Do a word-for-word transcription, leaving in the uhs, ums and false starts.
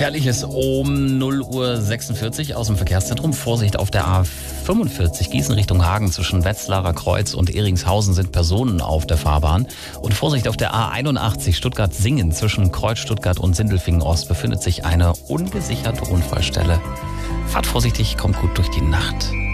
Gefährliches um null Uhr sechsundvierzig aus dem Verkehrszentrum. Vorsicht auf der A fünfundvierzig Gießen Richtung Hagen zwischen Wetzlarer Kreuz und Eringshausen sind Personen auf der Fahrbahn. Und Vorsicht auf der A einundachtzig Stuttgart-Singen zwischen Kreuz Stuttgart und Sindelfingen-Ost befindet sich eine ungesicherte Unfallstelle. Fahrt vorsichtig, kommt gut durch die Nacht.